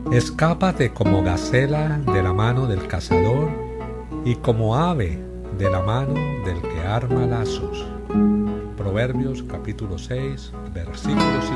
Escápate como gacela de la mano del cazador y como ave de la mano del que arma lazos. Proverbios capítulo 6, versículo 7.